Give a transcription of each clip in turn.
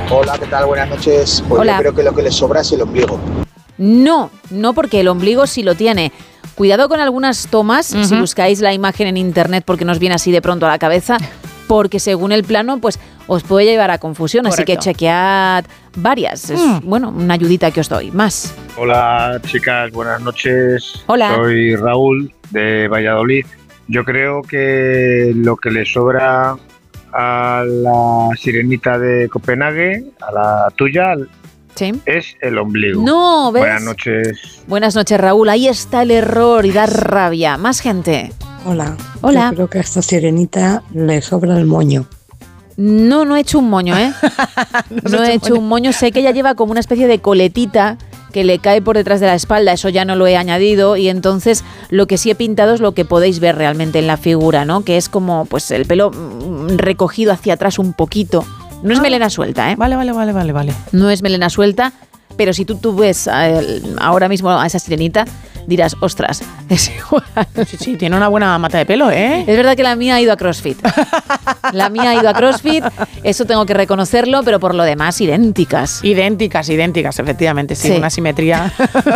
Hola, ¿qué tal? Buenas noches. Pues Hola. yo creo que lo que les sobra es el ombligo. No, porque el ombligo sí lo tiene. Cuidado con algunas tomas, si buscáis la imagen en internet porque nos viene así de pronto a la cabeza, porque según el plano, pues os puede llevar a confusión. Correcto. Así que chequead varias. Es, bueno, una ayudita que os doy. Más. Hola chicas, buenas noches. Hola. Soy Raúl de Valladolid. Yo creo que lo que le sobra a la sirenita de Copenhague, a la tuya, ¿Sí? es el ombligo. No, ¿ves? Buenas noches. Buenas noches, Raúl. Ahí está el error y da rabia. Más gente. Hola. Hola. Yo creo que a esta sirenita le sobra el moño. No he hecho un moño, ¿eh? No he hecho un moño. Sé que ella lleva como una especie de coletita que le cae por detrás de la espalda. Eso ya no lo he añadido. Y entonces lo que sí he pintado es lo que podéis ver realmente en la figura, ¿no? Que es como pues el pelo recogido hacia atrás un poquito. No es melena suelta, ¿eh? Vale. No es melena suelta, pero si tú ves ahora mismo a esa sirenita, dirás, ostras, es igual. Sí, tiene una buena mata de pelo, ¿eh? Es verdad que la mía ha ido a CrossFit. La mía ha ido a CrossFit, eso tengo que reconocerlo, pero por lo demás, idénticas. Idénticas, efectivamente, sí, Sí. una simetría.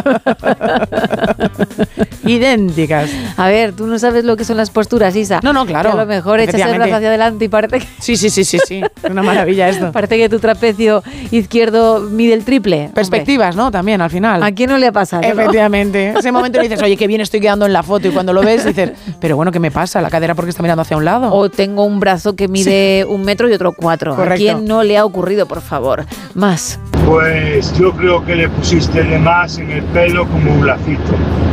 Idénticas. A ver, tú no sabes lo que son las posturas, Isa. No, claro. Que a lo mejor echas el Efectivamente. brazo hacia adelante y parece que, Sí. Una maravilla esto. parece que tu trapecio izquierdo mide el triple. Perspectivas, ¿no? También, al final. Hombre, ¿a quién no le ha pasado? ¿no? Efectivamente. Ese momento le dices, oye, qué bien estoy quedando en la foto. Y cuando lo ves, dices, pero bueno, ¿qué me pasa? La cadera porque está mirando hacia un lado. O tengo un brazo que mide 1 metro y otro 4. Correcto. ¿A quién no le ha ocurrido, por favor? Más. Pues yo creo que le pusiste de más en el pelo como un lacito.